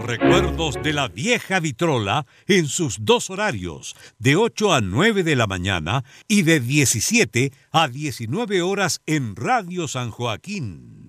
recuerdos de la vieja vitrola en sus dos horarios, de 8 a 9 de la mañana y de 17 a 19 horas en Radio San Joaquín.